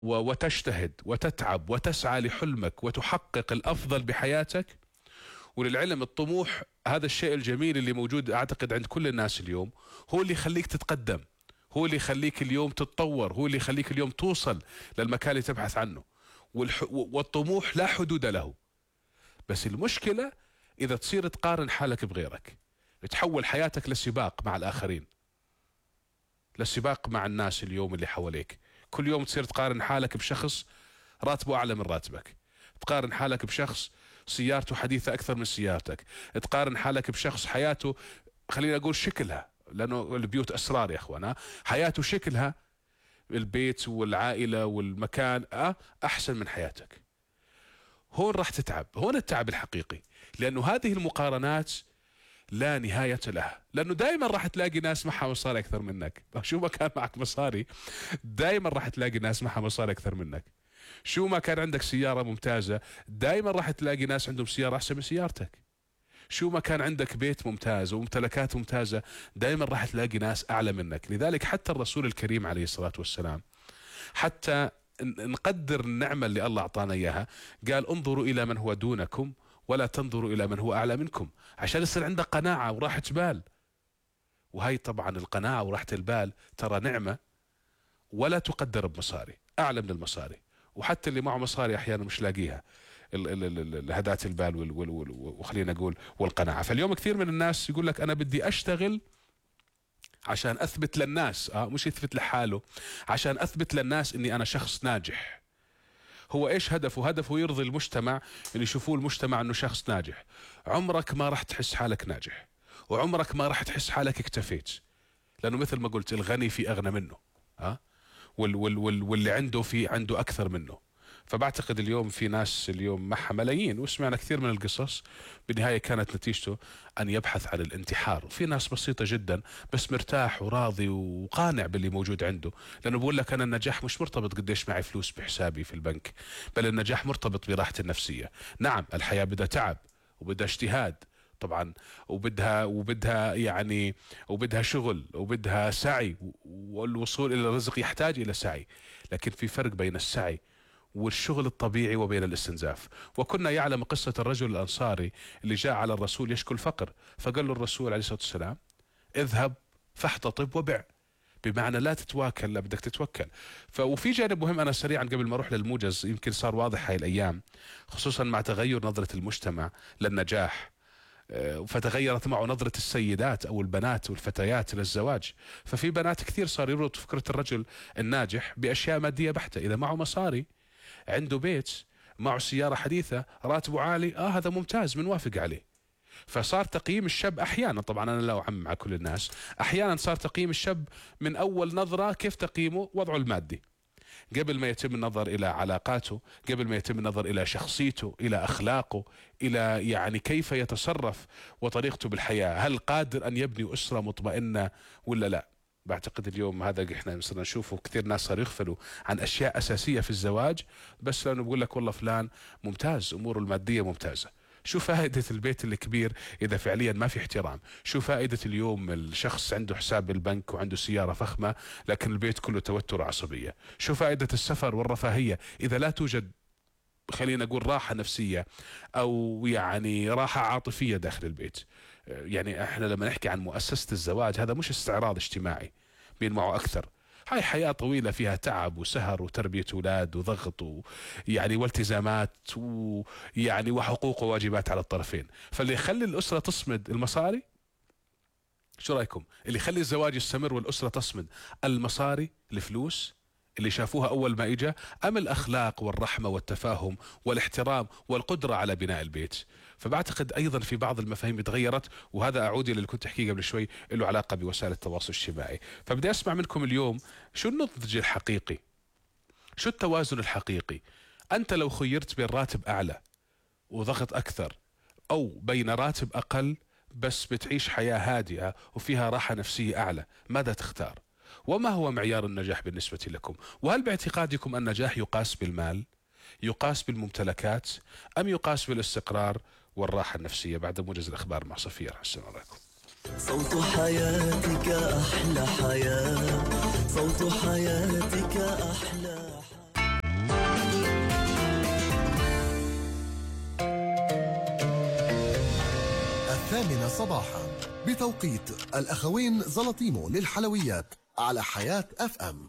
وتجتهد وتتعب وتسعى لحلمك وتحقق الأفضل بحياتك. وللعلم الطموح هذا الشيء الجميل اللي موجود أعتقد عند كل الناس اليوم، هو اللي يخليك تتقدم، هو اللي يخليك اليوم تتطور، هو اللي يخليك اليوم توصل للمكان اللي تبحث عنه. والطموح لا حدود له. بس المشكلة إذا تصير تقارن حالك بغيرك، تحول حياتك لسباق مع الآخرين، لسباق مع الناس اليوم اللي حواليك. كل يوم تصير تقارن حالك بشخص راتبه أعلى من راتبك، تقارن حالك بشخص سيارته حديثة أكثر من سيارتك، تقارن حالك بشخص حياته، خلينا أقول شكلها، لأنه البيوت أسرار يا أخوانا، حياته شكلها، البيت والعائلة والمكان أحسن من حياتك. هون راح تتعب، هون التعب الحقيقي، لأنه هذه المقارنات لا نهاية لها. لأنه دائما راح تلاقي ناس معها مصاري أكثر منك، شو ما كان معك مصاري دائما راح تلاقي ناس معها مصاري أكثر منك. شو ما كان عندك سيارة ممتازة دائما راح تلاقي ناس عندهم سيارة أحسن من سيارتك. شو ما كان عندك بيت ممتاز وممتلكات ممتازة دائما راح تلاقي ناس أعلى منك. لذلك حتى الرسول الكريم عليه الصلاة والسلام، حتى نقدر النعمة اللي الله أعطانا إياها، قال انظروا إلى من هو دونكم ولا تنظروا إلى من هو أعلى منكم، عشان يصير عندك قناعة وراحة بال. وهي طبعا القناعة وراحة البال ترى نعمة ولا تقدر بمصاري، أعلى من المصاري. وحتى اللي معه مصاري أحيانا مش لاقيها هدات البال وخلينا نقول والقناعة. فاليوم كثير من الناس يقول لك أنا بدي أشتغل عشان أثبت للناس، مش يثبت لحاله، عشان أثبت للناس إني أنا شخص ناجح. هو إيش هدفه؟ هدفه يرضي المجتمع، اللي يشوفوه المجتمع إنه شخص ناجح. عمرك ما راح تحس حالك ناجح، وعمرك ما راح تحس حالك اكتفيت، لأنه مثل ما قلت الغني في أغنى منه، واللي عنده أكثر منه. فبعتقد اليوم في ناس اليوم معها ملايين، وسمعنا كثير من القصص بالنهاية كانت نتيجته أن يبحث عن الانتحار. وفي ناس بسيطة جدا بس مرتاح وراضي وقانع باللي موجود عنده، لأنه بقول لك أنا النجاح مش مرتبط قديش معي فلوس بحسابي في البنك، بل النجاح مرتبط براحتي النفسية. نعم الحياة بدها تعب وبدها اجتهاد طبعا، وبدها يعني وبدها شغل وبدها سعي، والوصول إلى الرزق يحتاج إلى سعي، لكن في فرق بين السعي والشغل الطبيعي وبين الاستنزاف. وكنا يعلم قصة الرجل الأنصاري اللي جاء على الرسول يشكو الفقر، فقال له الرسول عليه الصلاة والسلام اذهب فاحتطب وبع، بمعنى لا تتواكل، لا بدك تتوكل. وفي جانب مهم أنا سريعا قبل ما أروح للموجز، يمكن صار واضح هاي الأيام خصوصا مع تغير نظرة المجتمع للنجاح، فتغيرت معه نظرة السيدات أو البنات والفتيات للزواج. ففي بنات كثير صار يربطوا فكرة الرجل الناجح بأشياء مادية بحتة. إذا معه مصاري، عنده بيت، معه سيارة حديثة، راتبه عالي، هذا ممتاز بنوافق عليه. فصار تقييم الشاب أحيانا، طبعا أنا لا أعمم مع كل الناس، أحيانا صار تقييم الشاب من أول نظرة كيف تقييمه وضعه المادي، قبل ما يتم النظر إلى علاقاته، قبل ما يتم النظر إلى شخصيته، إلى أخلاقه، إلى يعني كيف يتصرف وطريقته بالحياة، هل قادر أن يبني أسرة مطمئنة ولا لا. بعتقد اليوم هذا احنا صرنا نشوفه كثير ناس صار يغفلوا عن أشياء أساسية في الزواج بس لأنه بقول لك والله فلان ممتاز، أموره المادية ممتازة. شو فائدة البيت الكبير إذا فعليا ما في احترام؟ شو فائدة اليوم الشخص عنده حساب بالبنك وعنده سيارة فخمة لكن البيت كله توتر وعصبية؟ شو فائدة السفر والرفاهية إذا لا توجد، خلينا نقول، راحة نفسية أو يعني راحة عاطفية داخل البيت؟ يعني احنا لما نحكي عن مؤسسة الزواج هذا مش استعراض اجتماعي بين معه أكثر، هاي حياة طويلة فيها تعب وسهر وتربية أولاد وضغط ويعني والتزامات ويعني وحقوق وواجبات على الطرفين. فاللي يخلي الأسرة تصمد المصاري، شو رأيكم؟ اللي يخلي الزواج يستمر والأسرة تصمد المصاري، الفلوس اللي شافوها أول ما إجا، أم الأخلاق والرحمة والتفاهم والاحترام والقدرة على بناء البيت؟ فبعتقد أيضا في بعض المفاهيم تغيرت، وهذا أعود إلى اللي كنت أحكيه قبل شوي له علاقة بوسائل التواصل الاجتماعي. فبدي أسمع منكم اليوم شو النضج الحقيقي، شو التوازن الحقيقي؟ أنت لو خيرت بين راتب أعلى وضغط أكثر، أو بين راتب أقل بس بتعيش حياة هادئة وفيها راحة نفسية أعلى، ماذا تختار؟ وما هو معيار النجاح بالنسبة لكم؟ وهل باعتقادكم النجاح يقاس بالمال، يقاس بالممتلكات، أم يقاس بالاستقرار والراحة النفسية؟ بعد موجز الأخبار مع صفية. السلام عليكم. صوت حياتك أحلى حياة، صوت حياتك أحلى حياة. 8 صباحا بتوقيت الأخوين زلطيمو للحلويات على حياة FM.